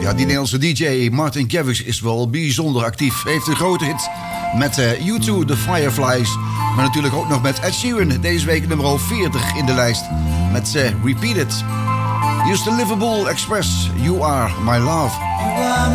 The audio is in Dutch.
Ja, die Nederlandse DJ Martin Garrix is wel bijzonder actief. Hij heeft een grote hit met U2, The Fireflies. Maar natuurlijk ook nog met Ed Sheeran. Deze week nummer 40 in de lijst. Met Repeat It. Hier is de Liverpool Express. You are my love. You are